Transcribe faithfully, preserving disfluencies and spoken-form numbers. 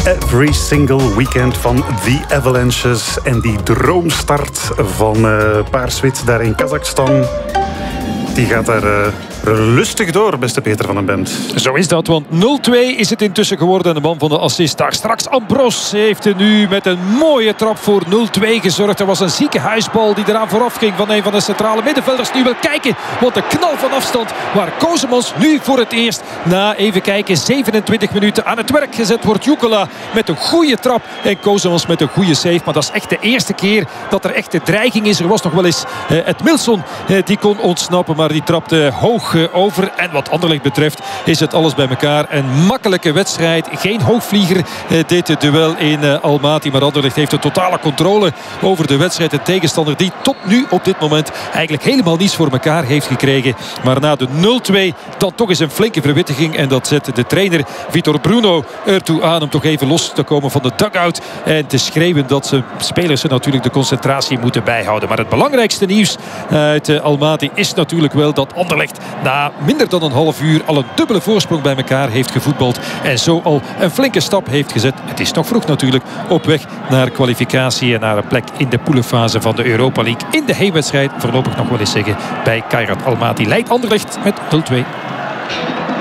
every single weekend van The Avalanches. En die droomstart van uh, Paarswit daar in Kazachstan, die gaat daar uh, lustig door, beste Peter van den Bemt. Zo is dat, want nul twee is het intussen geworden. En de man van de assist daar straks, Ambros, heeft er nu met een mooie trap voor nul twee gezorgd. Er was een ziekenhuisbal die eraan vooraf ging van een van de centrale middenvelders. Nu wil kijken, want de knal van afstand waar Kozemans nu voor het eerst na, even kijken, zevenentwintig minuten aan het werk gezet wordt. Jukala met een goede trap en Kozemans met een goede save. Maar dat is echt de eerste keer dat er echt de dreiging is. Er was nog wel eens uh, Edmilson uh, die kon ontsnappen, maar die trapte hoog over. En wat Anderlecht betreft is het alles bij elkaar een makkelijke wedstrijd. Geen hoogvlieger uh, dit duel in uh, Almaty. Maar Anderlecht heeft de totale controle over de wedstrijd. Een tegenstander die tot nu op dit moment eigenlijk helemaal niets voor elkaar heeft gekregen. Maar na de nul twee dan toch eens een flinke verwittiging. En dat zet de trainer Vitor Bruno ertoe aan om toch even los te komen van de dugout. En te schreeuwen dat ze spelers natuurlijk de concentratie moeten bijhouden. Maar het belangrijkste nieuws uit uh, Almaty is natuurlijk wel dat Anderlecht na minder dan een half uur al een dubbele voorsprong bij elkaar heeft gevoetbald. En zo al een flinke stap heeft gezet. Het is nog vroeg natuurlijk, op weg naar kwalificatie en naar een plek in de poelenfase van de Europa League. In de heenwedstrijd voorlopig nog wel eens zeggen bij Kairat Almaty leidt Anderlecht met nul twee.